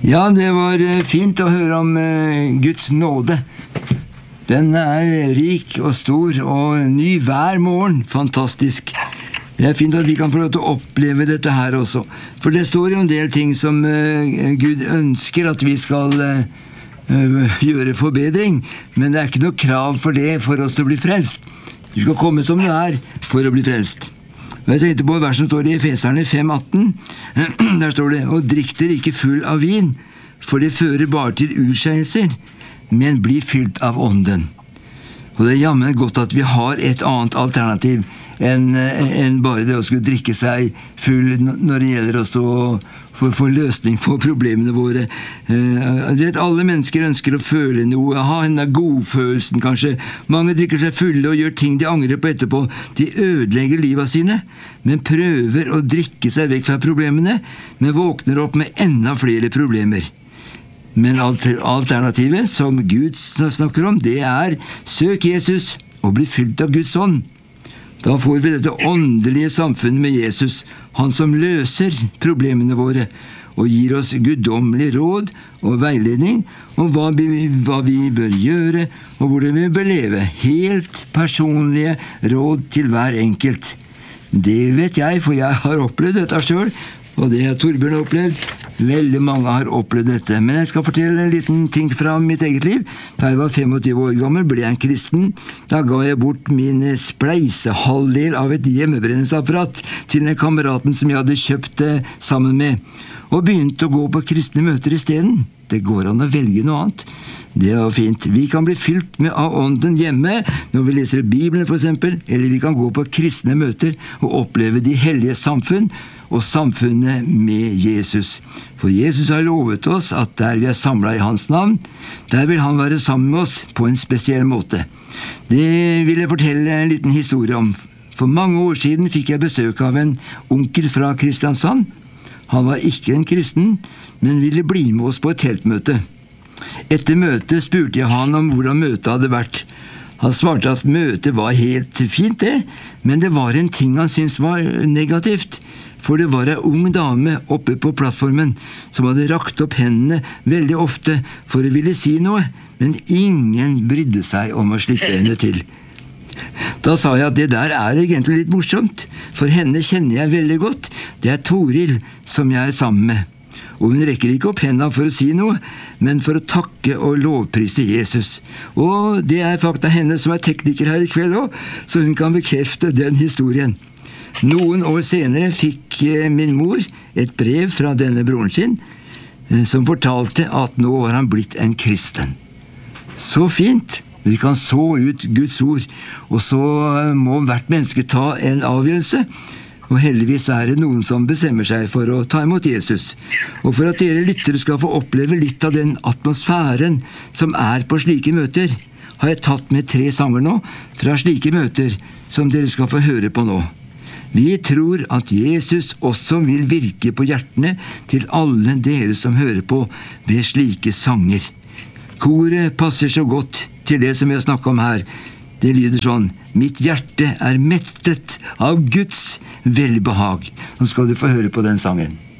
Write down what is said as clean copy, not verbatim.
Ja, det var fint å høre om Guds nåde. Den rik og stor og ny hver morgen. Fantastisk. Det fint at vi kan få lov til å oppleve dette her også. For det står jo en del ting som Gud ønsker at vi skal gjøre forbedring, men det ikke noe krav for det for oss til å bli frelst. Du skal komme som du for å bli frelst. Og jeg tenkte på versen står i Efeserne 5,18. Der står det: «Og drikk dere ikke full av vin, for det fører bare til utskeielser, men bli fylt av ånden.» Og det jammen godt at vi har et annet alternativ enn bare det å skulle drikke seg full når det gjelder oss å få løsning på problemene våre. Alle mennesker ønsker å føle noe, ha denne godfølelsen kanskje. Mange drikker seg fulle og gjør ting de angrer på etterpå. De ødelegger livet sine, men prøver å drikke seg vekk fra problemene, men våkner opp med enda flere problemer. Men alternativet som Gud snakker om, det søk Jesus og bli fylt av Guds ånd. Da får vi dette åndelige samfunnet med Jesus, han som løser problemene våre og gir oss guddommelig råd og veiledning om hva vi bør gjøre og hvordan vi bør leve. Helt personlige råd til hver enkelt. Det vet jeg, for jeg har opplevd dette selv, og det har Torbjørn opplevd. Veldig mange har opplevd dette, men jeg skal fortelle en liten ting fra mitt eget liv. Da jeg var 25 år gammel, ble jeg en kristen. Da ga jeg bort min spleisehalvdel av et hjemmebrenningsapparat til den kameraten som jeg hadde kjøpt sammen med, og begynte å gå på kristne møter i stedet. Det går an å velge noe annet. Det var fint. Vi kan bli fylt av ånden hjemme når vi leser Bibelen for eksempel, eller vi kan gå på kristne møter og oppleve de hellige samfunn og samfunnet med Jesus. For Jesus har lovet oss at der vi samlet i hans navn, der vil han være sammen med oss på en spesiell måte. Det vil jeg fortelle en liten historie om. For mange år siden fikk jeg besøk av en onkel fra Kristiansand. Han var ikke en kristen, men ville bli med oss på et teltmøte. Etter møtet spurte jeg han om hvordan møtet hadde vært. Han svarte at møtet var helt fint det, men det var en ting han syntes var negativt. For det var en ung dame oppe på plattformen som hadde rakt opp hendene veldig ofte for å ville si noe, men ingen brydde seg om å slippe henne til. Da sa jeg at det der egentlig litt morsomt, for henne kjenner jeg veldig godt. Det Toril som jeg sammen med. Og hun rekker ikke opp hendene for å si noe, men for å takke og lovprise Jesus. Og det fakta henne som tekniker her i kveld også, så hun kan bekrefte den historien. Noen år senere fikk min mor et brev fra denne broren sin, som fortalte at nå var han blitt en kristen. Så fint! Vi kan så ut Guds ord, og så må hvert menneske ta en avgjørelse, og heldigvis det noen som bestemmer seg for å ta imot Jesus. Og for at dere lyttere skal få oppleve litt av den atmosfæren som på slike møter, har jeg tatt med 3 sanger nå fra slike møter som dere skal få høre på nå. Vi tror at Jesus også vil virke på hjertene til alle dere som hører på ved slike sanger. Koret passer så godt til det som jeg snakker om her. Det lyder sånn: mitt hjerte mettet av Guds velbehag. Nå skal du få høre på den sangen.